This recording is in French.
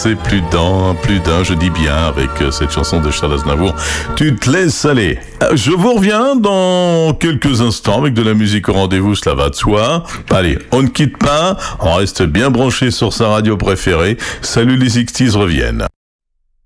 danser plus d'un, je dis bien, avec cette chanson de Charles Aznavour. Tu te laisses aller. Je vous reviens dans quelques instants avec de la musique au rendez-vous, cela va de soi. Allez, on ne quitte pas, on reste bien branché sur sa radio préférée. Salut, les Xties reviennent.